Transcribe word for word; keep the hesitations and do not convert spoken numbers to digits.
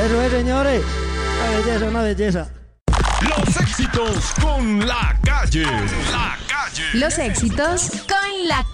Eso es, señores. Una belleza, una belleza. Los éxitos con La Calle. La Calle. Los éxitos con La